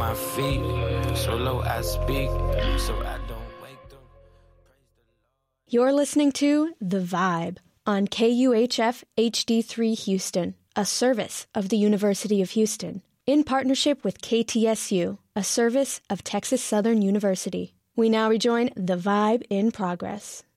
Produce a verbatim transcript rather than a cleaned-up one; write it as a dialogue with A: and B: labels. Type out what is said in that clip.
A: my feet. So low I speak, so I don't wake them.
B: You're listening to The Vibe on K U H F H D three Houston, a service of the University of Houston, in partnership with K T S U, a service of Texas Southern University. We now rejoin The Vibe in progress.